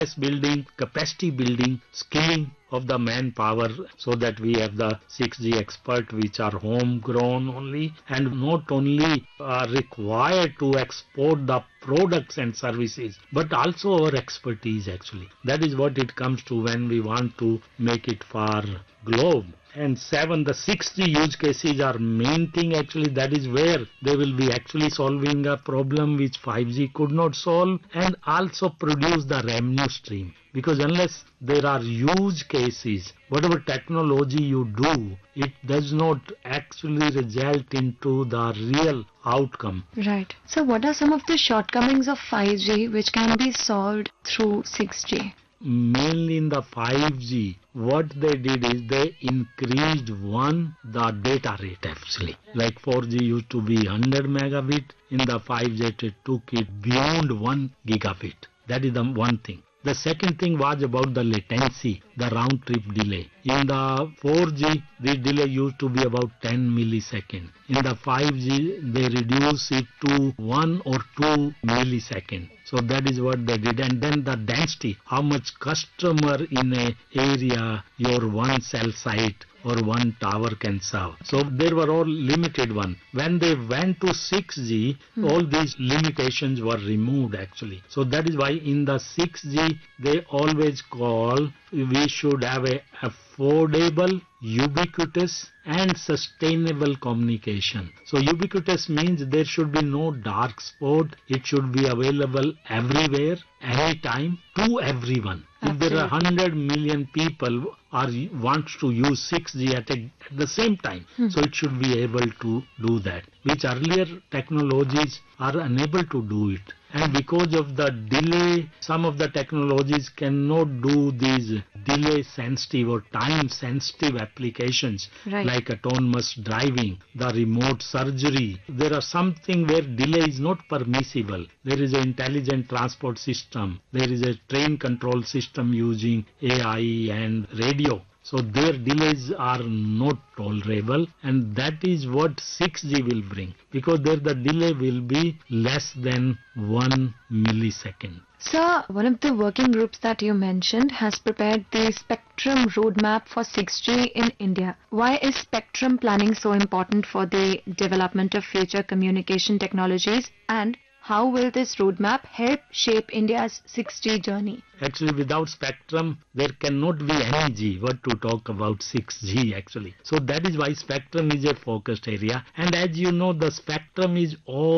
building, capacity building, skilling of the manpower so that we have the 6G expert which are homegrown only and not only are required to export the products and services but also our expertise actually. That is what it comes to when we want to make it for globe. And 7, the 6G use cases are main thing actually. That is where they will be actually solving a problem which 5G could not solve and also produce the revenue stream. Because unless there are use cases, whatever technology you do, it does not actually result into the real outcome. Right. So what are some of the shortcomings of 5G which can be solved through 6G? Mainly in the 5G, what they did is they increased the data rate actually. Like 4G used to be 100 megabit, in the 5G it took it beyond 1 gigabit. That is the one thing. The second thing was about the latency, the round trip delay. In the 4G, the delay used to be about 10 milliseconds. In the 5G, they reduced it to 1 or 2 milliseconds. So that is what they did. And then the density, how much customer in a area your one cell site or one tower can serve. So there were all limited one. When they went to 6G, all these limitations were removed actually. So that is why in the 6G, they always call we should have a affordable, ubiquitous and sustainable communication. So ubiquitous means there should be no dark spot. It should be available everywhere, anytime, to everyone. Absolutely. If there are 100 million people want to use 6G at the same time, so it should be able to do that, which earlier technologies are unable to do it. And because of the delay, some of the technologies cannot do these delay sensitive or time sensitive applications, right, like autonomous driving, the remote surgery. There are something where delay is not permissible. There is an intelligent transport system. There is a train control system using AI and radio. So their delays are not tolerable, and that is what 6G will bring, because there the delay will be less than 1 millisecond. Sir, one of the working groups that you mentioned has prepared the spectrum roadmap for 6G in India. Why is spectrum planning so important for the development of future communication technologies, and how will this roadmap help shape India's 6G journey? Actually, without spectrum, there cannot be any G. What to talk about 6G actually. So that is why spectrum is a focused area. And as you know, the spectrum is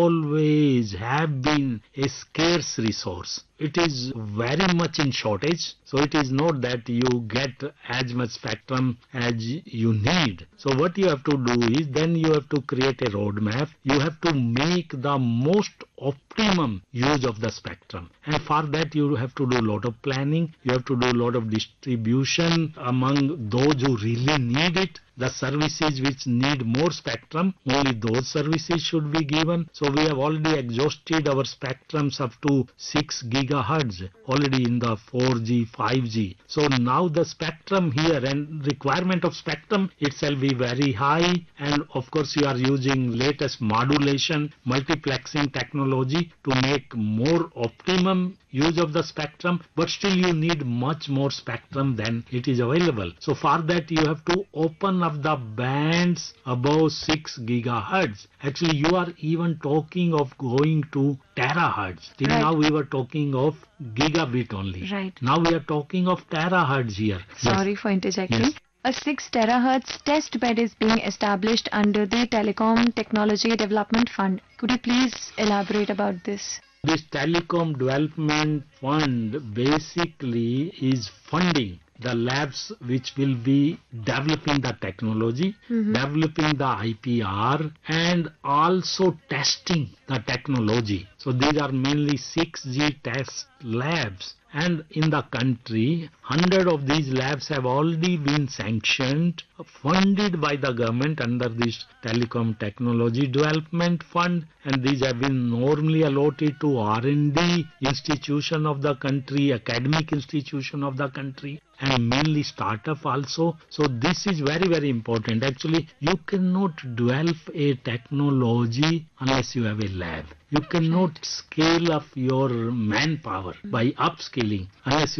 always have been a scarce resource. It is very much in shortage. So it is not that you get as much spectrum as you need. So what you have to do is then you have to create a roadmap. You have to make the most optimum use of the spectrum. And for that you have to do a lot of planning. You have to do a lot of distribution among those who really need it. The services which need more spectrum, only those services should be given. So we have already exhausted our spectrums up to 6 gigahertz already in the 4G, 5G. So now the spectrum here and requirement of spectrum itself be very high, and of course you are using latest modulation, multiplexing technology to make more optimum use of the spectrum, but still you need much more spectrum than it is available. So for that you have to open up the bands above 6 gigahertz. Actually you are even talking of going to terahertz. Till now we were talking of gigabit only. Right. Now we are talking of terahertz here. Sorry for interjecting. Yes. A 6 terahertz test bed is being established under the Telecom Technology Development Fund. Could you please elaborate about this? This Telecom Development Fund basically is funding the labs which will be developing the technology, developing the IPR, and also testing the technology. So these are mainly 6G test labs. And in the country, 100 of these labs have already been sanctioned, funded by the government under this Telecom Technology Development Fund, and these have been normally allotted to R&D institution of the country, academic institution of the country, and mainly startup also. So this is very, very important. Actually, you cannot develop a technology unless you have a lab. You cannot scale up your manpower by upskilling unless you